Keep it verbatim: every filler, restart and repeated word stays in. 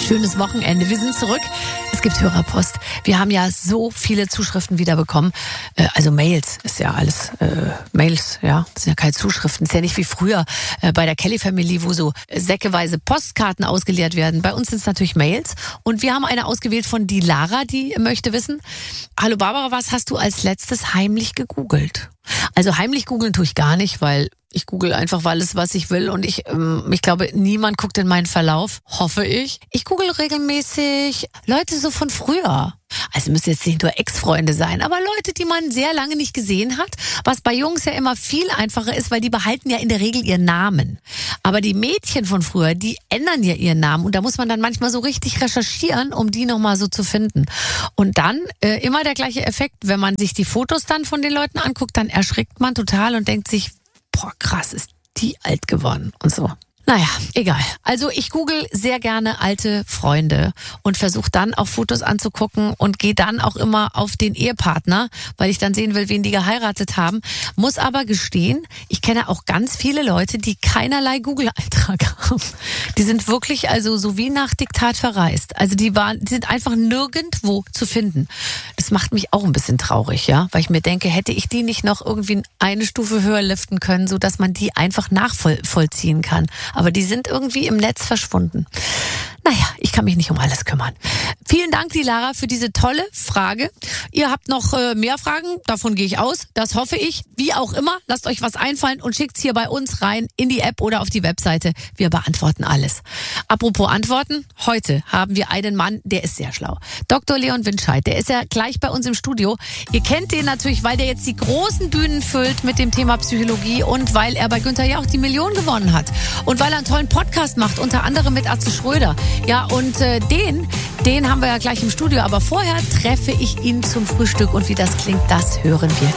Schönes Wochenende. Wir sind zurück. Es gibt Hörerpost. Wir haben ja so viele Zuschriften wieder bekommen. Äh, also Mails ist ja alles äh, Mails, ja. Das sind ja keine Zuschriften. Das ist ja nicht wie früher äh, bei der Kelly Family, wo so säckeweise Postkarten ausgeleert werden. Bei uns sind es natürlich Mails. Und wir haben eine ausgewählt von die Lara, die möchte wissen: Hallo Barbara, was hast du als letztes heimlich gegoogelt? Also heimlich googeln tue ich gar nicht, weil ich google einfach alles, was ich will, und ich, ähm, ich glaube, niemand guckt in meinen Verlauf, hoffe ich. Ich google regelmäßig Leute so von früher. Also müssen jetzt nicht nur Ex-Freunde sein, aber Leute, die man sehr lange nicht gesehen hat, was bei Jungs ja immer viel einfacher ist, weil die behalten ja in der Regel ihren Namen. Aber die Mädchen von früher, die ändern ja ihren Namen, und da muss man dann manchmal so richtig recherchieren, um die nochmal so zu finden. Und dann äh, immer der gleiche Effekt, wenn man sich die Fotos dann von den Leuten anguckt, dann erschrickt man total und denkt sich, boah, krass, ist die alt geworden und so. Naja, egal. Also ich google sehr gerne alte Freunde und versuche dann auch Fotos anzugucken und gehe dann auch immer auf den Ehepartner, weil ich dann sehen will, wen die geheiratet haben. Muss aber gestehen, ich kenne auch ganz viele Leute, die keinerlei Google-Eintrag haben. Die sind wirklich also so wie nach Diktat verreist. Also die waren, die sind einfach nirgendwo zu finden. Das macht mich auch ein bisschen traurig, ja, weil ich mir denke, hätte ich die nicht noch irgendwie eine Stufe höher liften können, so dass man die einfach nachvollziehen kann. Aber die sind irgendwie im Netz verschwunden. Naja, ich kann mich nicht um alles kümmern. Vielen Dank, die Lara, für diese tolle Frage. Ihr habt noch äh, mehr Fragen, davon gehe ich aus. Das hoffe ich. Wie auch immer, lasst euch was einfallen und schickt's hier bei uns rein in die App oder auf die Webseite. Wir beantworten alles. Apropos Antworten, heute haben wir einen Mann, der ist sehr schlau. Doktor Leon Winscheid, der ist ja gleich bei uns im Studio. Ihr kennt den natürlich, weil der jetzt die großen Bühnen füllt mit dem Thema Psychologie und weil er bei Günther Jauch die Million gewonnen hat. Und weil er einen tollen Podcast macht, unter anderem mit Atze Schröder. Ja, und äh, den, den haben wir ja gleich im Studio. Aber vorher treffe ich ihn zum Frühstück. Und wie das klingt, das hören wir